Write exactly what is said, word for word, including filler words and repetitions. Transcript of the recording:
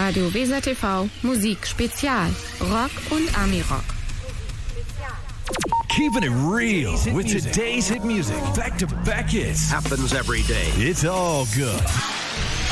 Radio Weser T V Musik Spezial. Rock und Ami-Rock. Keeping it real with today's hit music. Back-to-back hits. Happens every day. It's all good.